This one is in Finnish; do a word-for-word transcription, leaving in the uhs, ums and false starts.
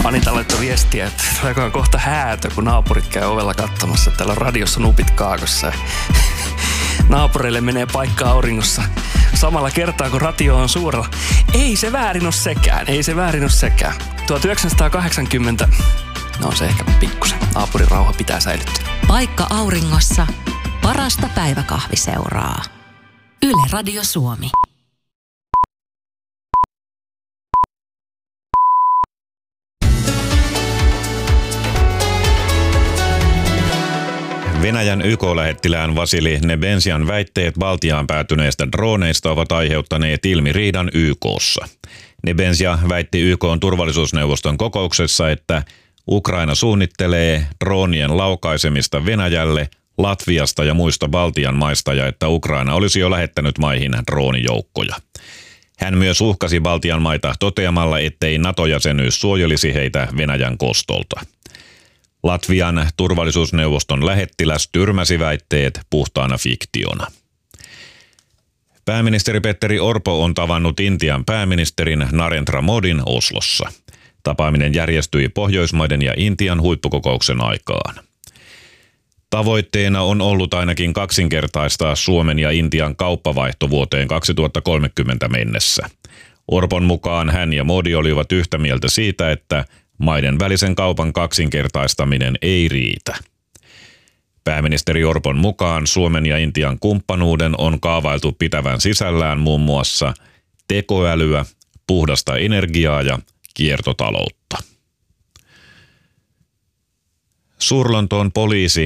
Anita laittoi viestiä, että tuleekohan kohta häätö, kun naapurit käy ovella katsomassa. Täällä on radiossa nupit kaakossa. Naapureille menee paikka auringossa samalla kertaa, kun radio on suurella. Ei se väärin ole sekään, ei se väärin ole sekään. tuhatyhdeksänsataakahdeksankymmentä, no on se ehkä pikkusen. Naapurin rauha pitää säilyttää. Paikka auringossa, parasta päiväkahviseuraa. Yle Radio Suomi. Venäjän Y K-lähettilään Vasili Nebensian väitteet Baltiaan päätyneistä droneista ovat aiheuttaneet ilmiriidan Y K:ssa. Nebensia väitti Y K:n turvallisuusneuvoston kokouksessa, että Ukraina suunnittelee droonien laukaisemista Venäjälle, Latviasta ja muista Baltian maista ja että Ukraina olisi jo lähettänyt maihin droonijoukkoja. Hän myös uhkasi Baltian maita toteamalla, ettei NATO-jäsenyys suojelisi heitä Venäjän kostolta. Latvian turvallisuusneuvoston lähettiläs tyrmäsi väitteet puhtaana fiktiona. Pääministeri Petteri Orpo on tavannut Intian pääministerin Narendra Modin Oslossa. Tapaaminen järjestyi Pohjoismaiden ja Intian huippukokouksen aikaan. Tavoitteena on ollut ainakin kaksinkertaistaa Suomen ja Intian kauppavaihto vuoteen kaksituhattakolmekymmentä mennessä. Orpon mukaan hän ja Modi olivat yhtä mieltä siitä, että maiden välisen kaupan kaksinkertaistaminen ei riitä. Pääministeri Orpon mukaan Suomen ja Intian kumppanuuden on kaavailtu pitävän sisällään muun muassa tekoälyä, puhdasta energiaa ja kiertotaloutta. Suur-Lontoon poliisi